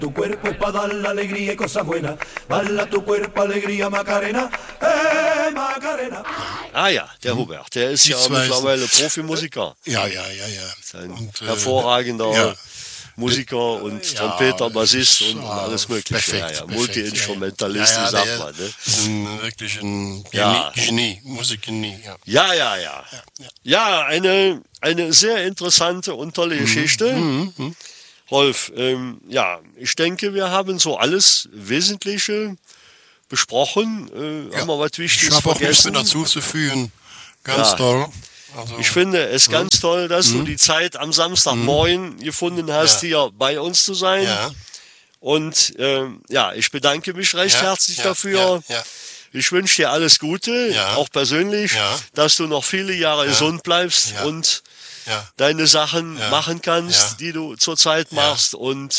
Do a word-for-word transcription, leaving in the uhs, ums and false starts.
Tu cuerpo es para dar la alegría y cosas buenas. Bala tu cuerpo, alegría, Macarena. Eh, Macarena. Ah ja, der Hubert, der ist Die ja zwei mittlerweile Profimusiker. Ja, ja, ja, ja. Ein Und, äh, hervorragender ja. Musiker und Ja, Trompeter, Bassist und, ja, und alles Mögliche. perfekt, ja, ja. perfekt, Multi-Instrumentalist, ja, ja. wie Ja, sagt der man. Ne? ist ein, wirklich ein Genie, Ja. Genie, Musikgenie. Ja. Ja, ja, ja. Ja, Ja, eine, eine sehr interessante und tolle Geschichte. Mhm. Rolf, ähm, ja, ich denke, wir haben so alles Wesentliche besprochen. Äh, Haben wir was Ich Wichtiges habe auch nichts vergessen? mehr dazu zu fügen. Ganz Ja. toll. Also, Ich finde es ganz toll, dass du die Zeit am Samstagmorgen gefunden hast, Ja. hier bei uns zu sein. ja, Und ähm, ja, ich bedanke mich recht ja, herzlich ja, dafür. Ja, ja. Ich wünsche dir alles Gute, Ja. auch persönlich, Ja. dass du noch viele Jahre gesund bleibst Ja. und Ja. deine Sachen Ja. machen kannst, Ja. die du zurzeit machst. Und